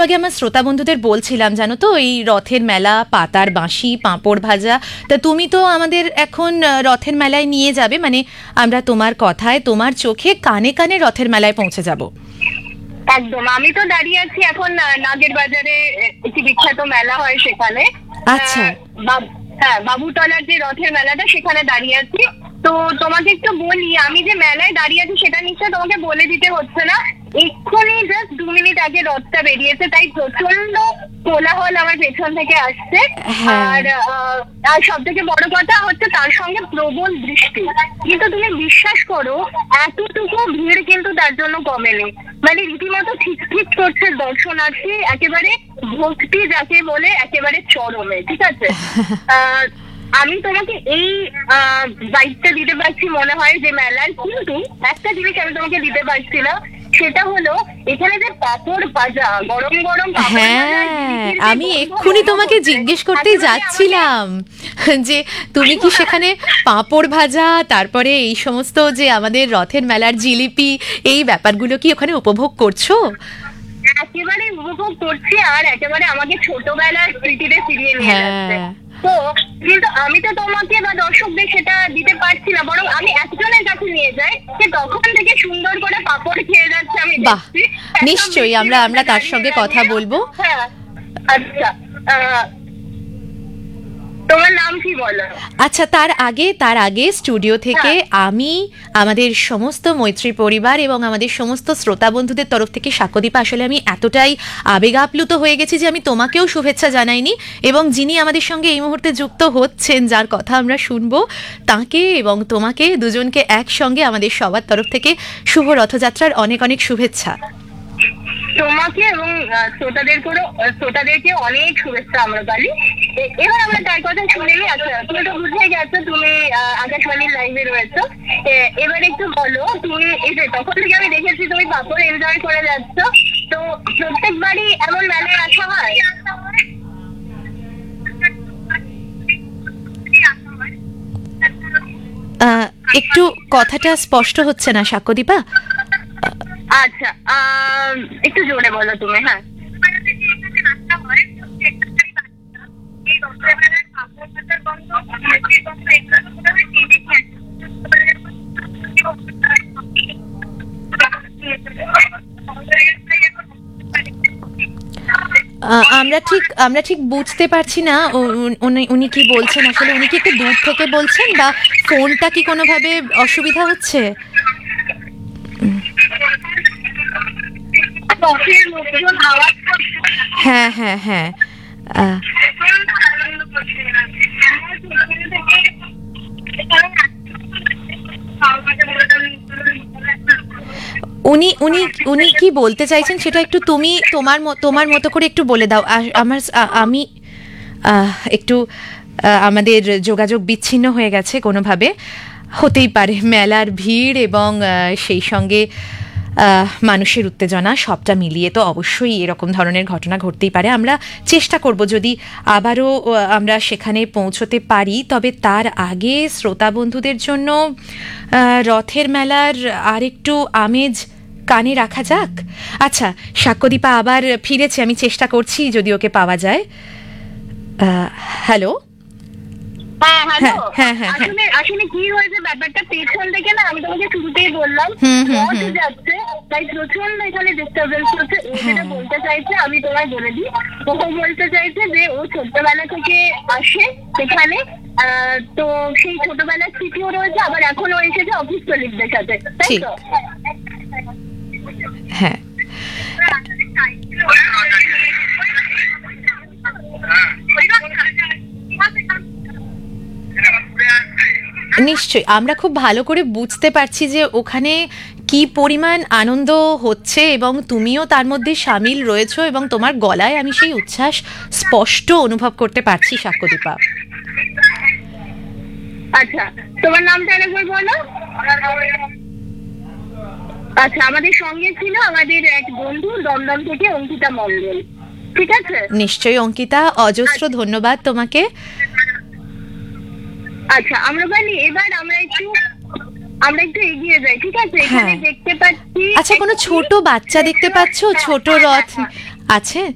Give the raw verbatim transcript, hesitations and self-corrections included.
আগে আমার শ্রোতা বন্ধুদের বলছিলাম, জানো তো, এই রথের মেলা, পাতার বাঁশি, পাঁপড় ভাজা। তা তুমি তো আমাদের এখন রথের মেলায় নিয়ে যাবে, মানে আমরা তোমার কথায়, তোমার চোখে, কানে কানে রথের মেলায় পৌঁছে যাব। একদম, আমি তো দাঁড়িয়ে আছি এখন নাগের বাজারে, একটি বিখ্যাত মেলা হয় সেখানে। আচ্ছা। হ্যাঁ, বাবুতলার যে রথের মেলাটা, সেখানে দাঁড়িয়ে আছি। তো তোমাকে একটু বলি, আমি যে মেলায় দাঁড়িয়ে আছি সেটা নিশ্চয় তোমাকে বলে দিতে হচ্ছে না। এক্ষুনি জাস্ট দু মিনিট আগে রথটা বেরিয়েছে, তাই প্রচন্ড কোলাহল আমার পেছন থেকে আসছে। আর আর সব থেকে বড় কথা হচ্ছে তার সঙ্গে প্রবল বৃষ্টি। কিন্তু তুমি বিশ্বাস করো, এতটুকু ভিড় কিন্তু তার জন্য কমেনি। মানে রীতিমতো ঠিক ঠিক করছে দর্শনার্থী, একেবারে ভক্তি যাকে বলে একেবারে চরমে। ঠিক আছে, আহ আমি তোমাকে এই দায়িত্ব দিতে পারছি মনে হয় যে মেলার, কিন্তু একটা জিনিস আমি তোমাকে দিতে পারছি না, সেটা হলো এখানে যে পাঁপড় ভাজা, গরম গরম। হ্যাঁ, আমি এক্ষুনি তোমাকে জিজ্ঞেস করতেই যাচ্ছিলাম যে তুমি কি সেখানে পাঁপড় ভাজা, তারপরে এই সমস্ত যে আমাদের রথের মেলার জিলিপি, এই ব্যাপারগুলো কি ওখানে উপভোগ করছো? একেবারে উপভোগ করছি, আর একেবারে আমাকে ছোটবেলার স্মৃতিতে ফিরিয়ে নিয়ে যাচ্ছে। তো কিন্তু আমি তো তোমাকে বা দর্শকদের সেটা দিতে পারছি না, বরং আমি একজনের কাছে নিয়ে যাই, সে তখন থেকে সুন্দর করে পাঁপড় খেয়ে যাচ্ছে। আমি বাহ, নিশ্চয়ই আমরা আমরা তার সঙ্গে কথা বলবো। হ্যাঁ, আচ্ছা, তোমার নাম কি বলো? আচ্ছা, তার আগে তার আগে স্টুডিও থেকে আমি আমাদের সমস্ত মৈত্রী পরিবার এবং আমাদের সমস্ত শ্রোতা বন্ধুদের তরফ থেকে, সাক্ষ্যদীপা, আসলে আমি এতটাই আবেগ আপ্লুত হয়ে গেছি যে আমি তোমাকেও শুভেচ্ছা জানাইনি, এবং যিনি আমাদের সঙ্গে এই মুহূর্তে যুক্ত হচ্ছেন, যার কথা আমরা শুনবো, তাকে এবং তোমাকে দুজনকে একসঙ্গে আমাদের সবার তরফ থেকে শুভ রথযাত্রার অনেক অনেক শুভেচ্ছা। তোমাকে এবং শ্রোতাদেরকে শ্রোতাদেরকে অনেক শুভেচ্ছা আমরা পারি। এবার আমরা তার কথা শুনে নিই। আচ্ছা, তুমি তো বুঝে গেছো, তুমি আকাশবাণীর লাইভে রয়েছো। এবার একটু বলো, তুমি এই যে তখন থেকে আমি দেখেছি তুমি পাপড় এনজয় করে যাচ্ছ, তো প্রত্যেকবারই এমন মেলায় আসা হয়? একটু কথাটা স্পষ্ট হচ্ছে না, সাক্ষ্যদীপা। আচ্ছা, একটু জোরে বলো তুমি। হ্যাঁ, আমরা ঠিক আমরা ঠিক বুঝতে পারছি না উনি কি বলছেন। আসলে উনি কি একটু দূর থেকে বলছেন, বা ফোনটা কি কোনোভাবে অসুবিধা হচ্ছে? হ্যাঁ হ্যাঁ হ্যাঁ উনি উনি উনি কি বলতে চাইছেন সেটা একটু তুমি তোমার তোমার মতো করে একটু বলে দাও। আমার আমি একটু আমাদের যোগাযোগ বিচ্ছিন্ন হয়ে গেছে কোনোভাবে, হতেই পারে, মেলার ভিড় এবং সেই সঙ্গে মানুষের উত্তেজনা, সবটা মিলিয়ে তো অবশ্যই এরকম ধরনের ঘটনা ঘটতেই পারে। আমরা চেষ্টা করব যদি আবারও আমরা সেখানে পৌঁছতে পারি, তবে তার আগে শ্রোতা বন্ধুদের জন্য রথের মেলার আর একটু আমেজ কানে রাখা যাক। আচ্ছা, সাক্ষ্যদীপা আবার ফিরেছে, আমি চেষ্টা করছি যদি ওকে পাওয়া যায়। হ্যালো। আসলে কি হয়েছে ব্যাপারটা, পেছন থেকে না, আমি তোমাকে শুরুতেই বললাম রথ যাচ্ছে, তাই প্রচন্ড এখানে ডিস্টার্বেন্স হচ্ছে। ও যেটা বলতে চাইছে আমি তোমায় বলে দিই, ও বলতে চাইছে যে ও ছোটবেলা থেকে আসে সেখানে, তো সেই ছোটবেলার স্মৃতিও রয়েছে, আবার এখনো এসেছে অফিস কলিগদের সাথে, তাই তো? হ্যাঁ, নিশ্চয়ই আমরা খুব ভালো করে বুঝতে পারছি যে ওখানে কি পরিমাণ আনন্দ হচ্ছে, এবং তুমিও তার মধ্যে সামিল রয়েছো, এবং তোমার গলায় আমি সেই উচ্ছ্বাস স্পষ্ট অনুভব করতে পারছি, সাক্ষ্যদীপা। আচ্ছা, তোমার নামটা একবার বলো। আচ্ছা, আমাদের সঙ্গে ছিল আমাদের এক বন্ধু দমদম থেকে, অঙ্কিতা মণ্ডল। ঠিক আছে, নিশ্চয়ই অঙ্কিতা, অজস্র ধন্যবাদ তোমাকে। আচ্ছা, আমরা বলি এবার আমরা একটু আমরা একটু এগিয়ে যাই। ঠিক আছে, এখানে দেখতে পাচ্ছি। আচ্ছা, কোনো ছোট বাচ্চা দেখতে পাচ্ছো? ছোট রথ আছে?